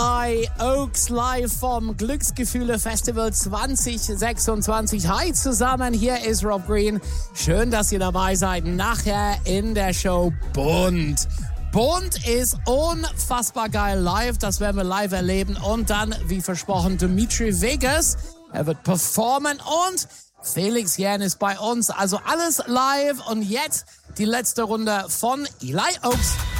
Eli Oaks live vom Glücksgefühle Festival 2026. Hi zusammen, hier ist Rob Green. Schön, dass ihr dabei seid. Nachher in der Show Bunt. Bunt ist unfassbar geil live, das werden wir live erleben. Und dann, wie versprochen, Dimitri Vegas. Er wird performen und Felix Jähn ist bei uns. Also alles live und jetzt die letzte Runde von Eli Oaks.